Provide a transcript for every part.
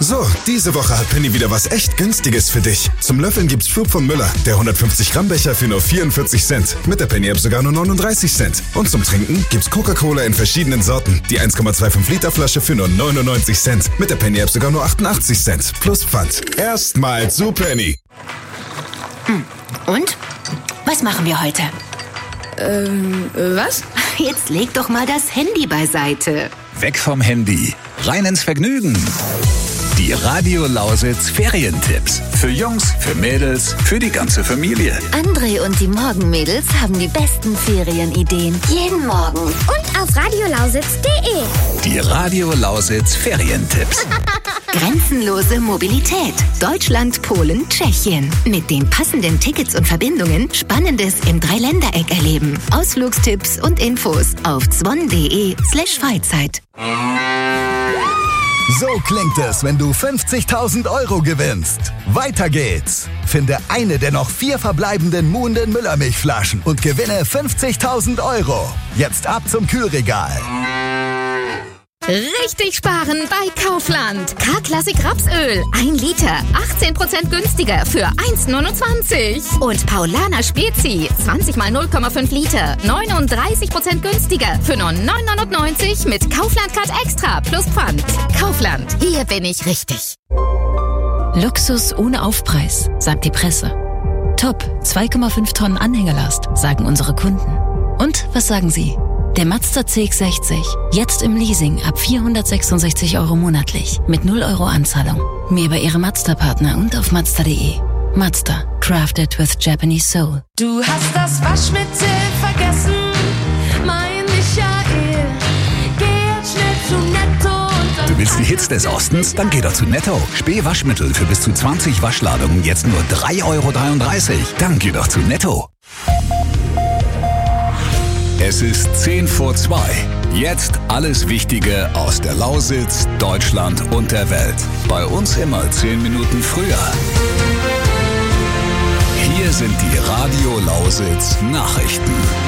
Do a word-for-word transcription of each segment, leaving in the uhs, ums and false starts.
So, diese Woche hat Penny wieder was echt Günstiges für dich. Zum Löffeln gibt's Schub von Müller, der hundertfünfzig Gramm Becher für nur vierundvierzig Cent. Mit der Penny App sogar nur neununddreißig Cent. Und zum Trinken gibt's Coca-Cola in verschiedenen Sorten. Die eins Komma fünfundzwanzig Liter Flasche für nur neunundneunzig Cent. Mit der Penny App sogar nur achtundachtzig Cent. Plus Pfand. Erstmal zu Penny. Hm. Und? Was machen wir heute? Ähm, was? Jetzt leg doch mal das Handy beiseite. Weg vom Handy. Rein ins Vergnügen. Die Radio Lausitz Ferientipps. Für Jungs, für Mädels, für die ganze Familie. André und die Morgenmädels haben die besten Ferienideen. Jeden Morgen. Und auf radiolausitz punkt de. Die Radio Lausitz Ferientipps. Grenzenlose Mobilität. Deutschland, Polen, Tschechien. Mit den passenden Tickets und Verbindungen Spannendes im Dreiländereck erleben. Ausflugstipps und Infos auf zwon.de slash Freizeit. So klingt es, wenn du fünfzigtausend Euro gewinnst. Weiter geht's. Finde eine der noch vier verbleibenden Muhnden Müllermilchflaschen und gewinne fünfzigtausend Euro. Jetzt ab zum Kühlregal. Richtig sparen bei Kaufland. K-Klassik Rapsöl. ein Liter. achtzehn Prozent günstiger für eins neunundzwanzig. Und Paulaner Spezi. zwanzig mal null Komma fünf Liter. neununddreißig Prozent günstiger für nur neun neunundneunzig mit Kaufland Card Extra plus Pfand. Kaufland. Hier bin ich richtig. Luxus ohne Aufpreis, sagt die Presse. Top, zwei Komma fünf Tonnen Anhängerlast, sagen unsere Kunden. Und was sagen Sie? Der Mazda C X sechzig, jetzt im Leasing ab vierhundertsechsundsechzig Euro monatlich mit null Euro Anzahlung. Mehr bei Ihrem Mazda-Partner und auf mazda punkt de. Mazda, crafted with Japanese soul. Du hast das Waschmittel vergessen, mein Michael. Geh jetzt schnell zu Netto und dann... Du willst die Hits des Ostens? Dann geh doch zu Netto. Spee Waschmittel für bis zu zwanzig Waschladungen jetzt nur drei Euro dreiunddreißig. Dann geh doch zu Netto. Es ist zehn vor zwei. Jetzt alles Wichtige aus der Lausitz, Deutschland und der Welt. Bei uns immer zehn Minuten früher. Hier sind die Radio Lausitz Nachrichten.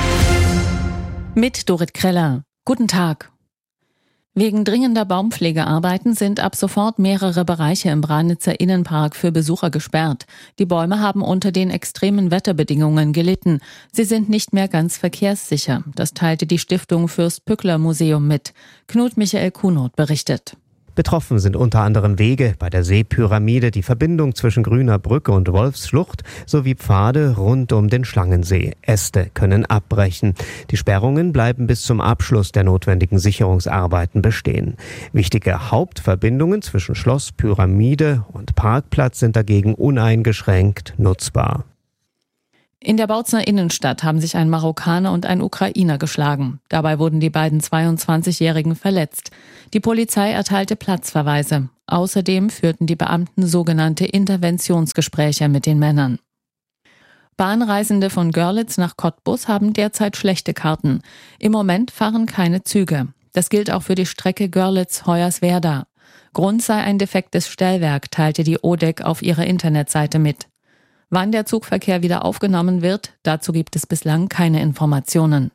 Mit Dorit Kreller. Guten Tag. Wegen dringender Baumpflegearbeiten sind ab sofort mehrere Bereiche im Branitzer Innenpark für Besucher gesperrt. Die Bäume haben unter den extremen Wetterbedingungen gelitten. Sie sind nicht mehr ganz verkehrssicher. Das teilte die Stiftung Fürst-Pückler-Museum mit. Knut Michael Kuhnert berichtet. Betroffen sind unter anderem Wege bei der Seepyramide, die Verbindung zwischen Grüner Brücke und Wolfsschlucht sowie Pfade rund um den Schlangensee. Äste können abbrechen. Die Sperrungen bleiben bis zum Abschluss der notwendigen Sicherungsarbeiten bestehen. Wichtige Hauptverbindungen zwischen Schloss, Pyramide und Parkplatz sind dagegen uneingeschränkt nutzbar. In der Bautzner Innenstadt haben sich ein Marokkaner und ein Ukrainer geschlagen. Dabei wurden die beiden zweiundzwanzigjährigen verletzt. Die Polizei erteilte Platzverweise. Außerdem führten die Beamten sogenannte Interventionsgespräche mit den Männern. Bahnreisende von Görlitz nach Cottbus haben derzeit schlechte Karten. Im Moment fahren keine Züge. Das gilt auch für die Strecke Görlitz-Hoyerswerda. Grund sei ein defektes Stellwerk, teilte die O D E C auf ihrer Internetseite mit. Wann der Zugverkehr wieder aufgenommen wird, dazu gibt es bislang keine Informationen.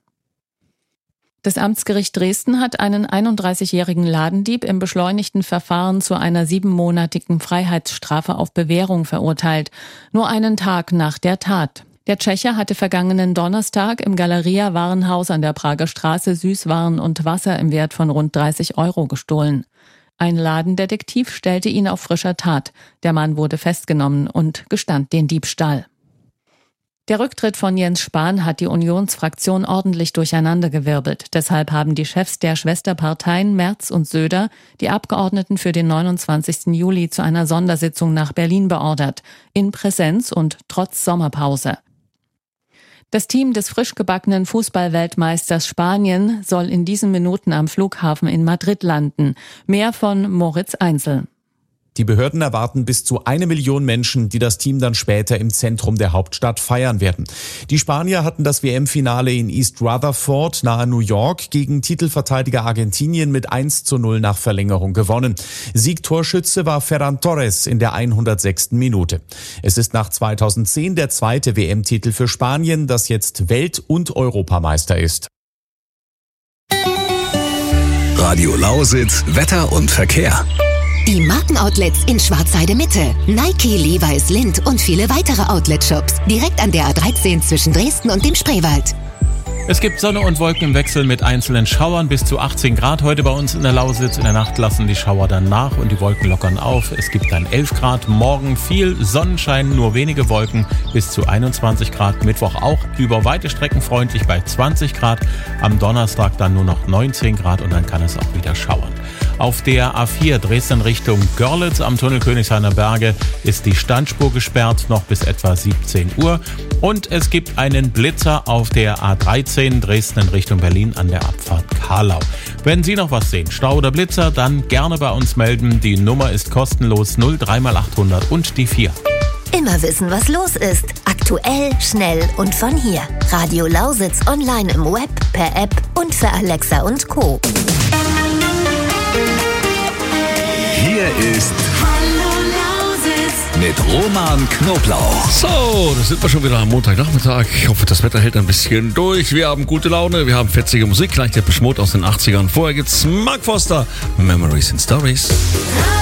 Das Amtsgericht Dresden hat einen einunddreißigjährigen Ladendieb im beschleunigten Verfahren zu einer siebenmonatigen Freiheitsstrafe auf Bewährung verurteilt, nur einen Tag nach der Tat. Der Tscheche hatte vergangenen Donnerstag im Galeria-Warenhaus an der Prager Straße Süßwaren und Wasser im Wert von rund dreißig Euro gestohlen. Ein Ladendetektiv stellte ihn auf frischer Tat. Der Mann wurde festgenommen und gestand den Diebstahl. Der Rücktritt von Jens Spahn hat die Unionsfraktion ordentlich durcheinandergewirbelt. Deshalb haben die Chefs der Schwesterparteien Merz und Söder die Abgeordneten für den neunundzwanzigsten Juli zu einer Sondersitzung nach Berlin beordert. In Präsenz und trotz Sommerpause. Das Team des frisch gebackenen Fußballweltmeisters Spanien soll in diesen Minuten am Flughafen in Madrid landen. Mehr von Moritz Einzel. Die Behörden erwarten bis zu eine Million Menschen, die das Team dann später im Zentrum der Hauptstadt feiern werden. Die Spanier hatten das W M-Finale in East Rutherford nahe New York gegen Titelverteidiger Argentinien mit eins zu null nach Verlängerung gewonnen. Siegtorschütze war Ferran Torres in der hundertsechsten Minute. Es ist nach zweitausendzehn der zweite W M-Titel für Spanien, das jetzt Welt- und Europameister ist. Radio Lausitz, Wetter und Verkehr. Die Markenoutlets in Schwarzheide Mitte. Nike, Levi's, Lindt und viele weitere Outlet-Shops. Direkt an der A dreizehn zwischen Dresden und dem Spreewald. Es gibt Sonne und Wolken im Wechsel mit einzelnen Schauern bis zu achtzehn Grad heute bei uns in der Lausitz. In der Nacht lassen die Schauer dann nach und die Wolken lockern auf. Es gibt dann elf Grad. Morgen viel Sonnenschein, nur wenige Wolken bis zu einundzwanzig Grad. Mittwoch auch über weite Strecken freundlich bei zwanzig Grad. Am Donnerstag dann nur noch neunzehn Grad und dann kann es auch wieder schauern. Auf der A vier Dresden Richtung Görlitz am Tunnel Königshainer Berge ist die Standspur gesperrt, noch bis etwa siebzehn Uhr. Und es gibt einen Blitzer auf der A dreizehn Dresden Richtung Berlin an der Abfahrt Karlau. Wenn Sie noch was sehen, Stau oder Blitzer, dann gerne bei uns melden. Die Nummer ist kostenlos null drei mal achthundert und die vier. Immer wissen, was los ist. Aktuell, schnell und von hier. Radio Lausitz online im Web, per App und für Alexa und Co. Hier ist Hallo Lausitz mit Roman Knoblauch. So, da sind wir schon wieder am Montagnachmittag. Ich hoffe, das Wetter hält ein bisschen durch. Wir haben gute Laune, wir haben fetzige Musik. Gleich der Depeche Mode aus den achtzigern. Vorher gibt's Mark Foster, Memories and Stories.